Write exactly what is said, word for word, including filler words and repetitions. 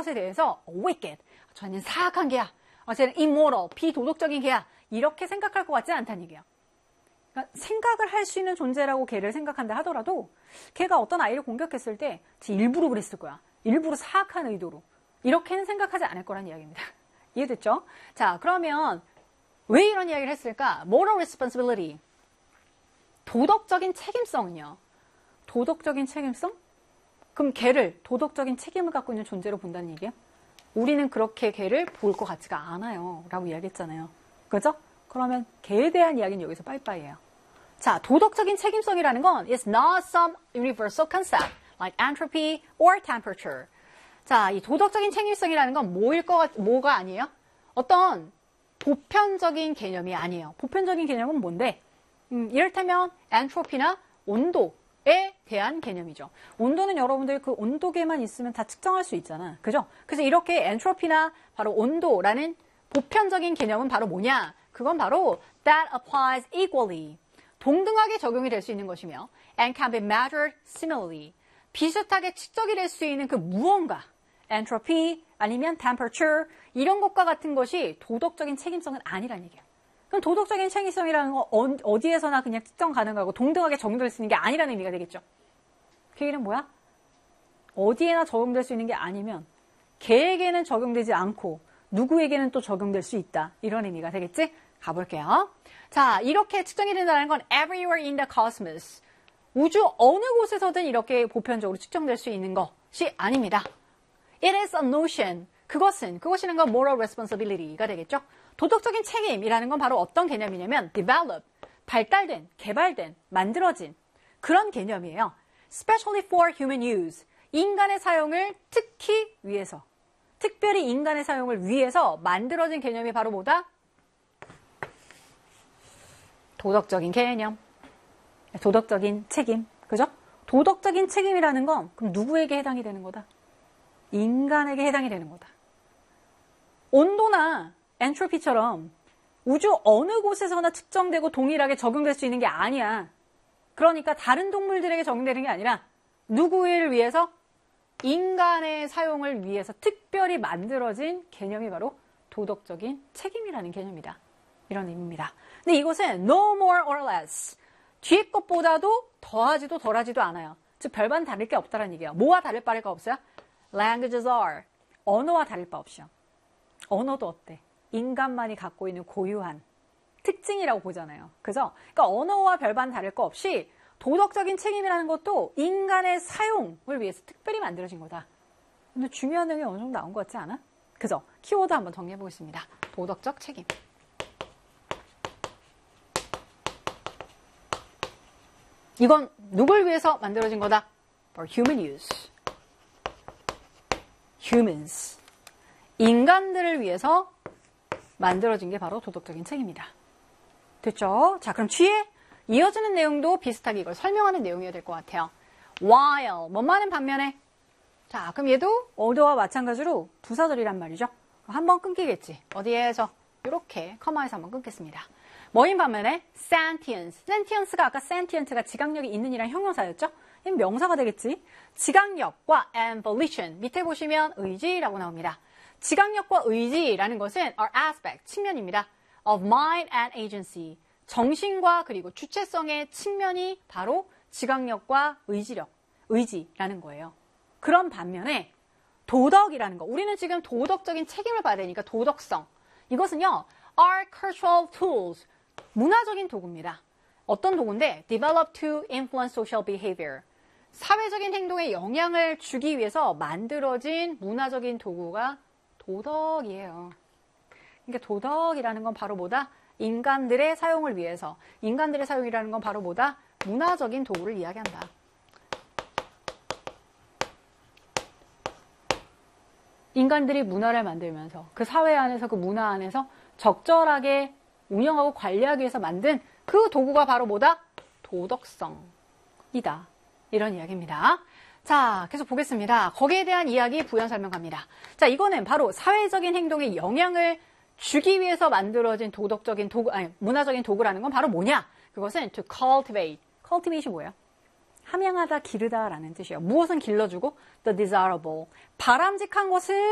것에 대해서 wicked, 저는 사악한 개야, 어, 쟤는 immoral, 비도덕적인 개야, 이렇게 생각할 것 같지 않다는 얘기예요. 그러니까 생각을 할 수 있는 존재라고 걔를 생각한다 하더라도 걔가 어떤 아이를 공격했을 때 일부러 그랬을 거야. 일부러 사악한 의도로. 이렇게는 생각하지 않을 거란 이야기입니다. 이해됐죠? 자, 그러면 왜 이런 이야기를 했을까? Moral responsibility. 도덕적인 책임성은요. 도덕적인 책임성? 그럼 걔를 도덕적인 책임을 갖고 있는 존재로 본다는 얘기예요? 우리는 그렇게 걔를 볼 것 같지가 않아요. 라고 이야기했잖아요. 그죠? 그러면 걔에 대한 이야기는 여기서 빠이빠이예요. 자, 도덕적인 책임성이라는 건 is not some universal concept like entropy or temperature. 자, 이 도덕적인 책임성이라는 건 뭐일 거 같, 뭐가 아니에요? 어떤 보편적인 개념이 아니에요. 보편적인 개념은 뭔데? 음, 이를테면 엔트로피나 온도에 대한 개념이죠. 온도는 여러분들 그 온도계만 있으면 다 측정할 수 있잖아. 그죠? 그래서 이렇게 엔트로피나 바로 온도라는 보편적인 개념은 바로 뭐냐? 그건 바로 that applies equally. 동등하게 적용이 될 수 있는 것이며 and can be measured similarly. 비슷하게 측정이 될 수 있는 그 무언가, entropy 아니면 temperature 이런 것과 같은 것이 도덕적인 책임성은 아니라는 얘기예요. 그럼 도덕적인 책임성이라는 건 어디에서나 그냥 측정 가능하고 동등하게 적용될 수 있는 게 아니라는 의미가 되겠죠. 그 얘기는 뭐야? 어디에나 적용될 수 있는 게 아니면 걔에게는 적용되지 않고 누구에게는 또 적용될 수 있다. 이런 의미가 되겠지? 가볼게요. 자, 이렇게 측정이 된다는 건 everywhere in the cosmos. 우주 어느 곳에서든 이렇게 보편적으로 측정될 수 있는 것이 아닙니다. It is a notion. 그것은, 그것이라는 건 moral responsibility가 되겠죠. 도덕적인 책임이라는 건 바로 어떤 개념이냐면 develop, 발달된, 개발된, 만들어진 그런 개념이에요. Especially for human use. 인간의 사용을 특히 위해서, 특별히 인간의 사용을 위해서 만들어진 개념이 바로 뭐다? 도덕적인 개념. 도덕적인 책임. 그죠? 도덕적인 책임이라는 건 그럼 누구에게 해당이 되는 거다? 인간에게 해당이 되는 거다. 온도나 엔트로피처럼 우주 어느 곳에서나 측정되고 동일하게 적용될 수 있는 게 아니야. 그러니까 다른 동물들에게 적용되는 게 아니라 누구를 위해서? 인간의 사용을 위해서 특별히 만들어진 개념이 바로 도덕적인 책임이라는 개념이다. 이런 의미입니다. 근데 이것은 no more or less. 뒤에 것보다도 더하지도 덜하지도 않아요. 즉 별반 다를 게 없다는 얘기예요. 뭐와 다를 바가 없어요? Languages are. 언어와 다를 바 없이요. 언어도 어때? 인간만이 갖고 있는 고유한 특징이라고 보잖아요. 그죠? 그러니까 언어와 별반 다를 거 없이 도덕적인 책임이라는 것도 인간의 사용을 위해서 특별히 만들어진 거다. 근데 중요한 내용이 어느 정도 나온 것 같지 않아? 그죠? 키워드 한번 정리해 보겠습니다. 도덕적 책임. 이건 누굴 위해서 만들어진 거다? For human use. Humans. 인간들을 위해서 만들어진 게 바로 도덕적인 책임이다. 됐죠? 자, 그럼 뒤에 이어지는 내용도 비슷하게 이걸 설명하는 내용이어야 될 것 같아요. While, 뭐만은 반면에. 자, 그럼 얘도 어도와 마찬가지로 부사절이란 말이죠. 한번 끊기겠지. 어디에서? 이렇게 커마에서 한번 끊겠습니다. 뭐인 반면에 sentience. sentience가 아까 sentient가 지각력이 있는 이란 형용사였죠? 이건 명사가 되겠지. 지각력과 and volition. 밑에 보시면 의지라고 나옵니다. 지각력과 의지라는 것은 are aspect, 측면입니다. of mind and agency. 정신과 그리고 주체성의 측면이 바로 지각력과 의지력, 의지라는 거예요. 그런 반면에 도덕이라는 거. 우리는 지금 도덕적인 책임을 봐야 되니까 도덕성. 이것은요. are cultural tools. 문화적인 도구입니다. 어떤 도구인데? develop to influence social behavior. 사회적인 행동에 영향을 주기 위해서 만들어진 문화적인 도구가 도덕이에요. 그러니까 도덕이라는 건 바로 뭐다? 인간들의 사용을 위해서. 인간들의 사용이라는 건 바로 뭐다? 문화적인 도구를 이야기한다. 인간들이 문화를 만들면서 그 사회 안에서 그 문화 안에서 적절하게 운영하고 관리하기 위해서 만든 그 도구가 바로 뭐다? 도덕성이다. 이런 이야기입니다. 자, 계속 보겠습니다. 거기에 대한 이야기 부연 설명합니다. 자, 이거는 바로 사회적인 행동에 영향을 주기 위해서 만들어진 도덕적인 도구, 아니, 문화적인 도구라는 건 바로 뭐냐? 그것은 to cultivate. cultivate이 뭐예요? 함양하다, 기르다라는 뜻이에요. 무엇은 길러주고? the desirable. 바람직한 것을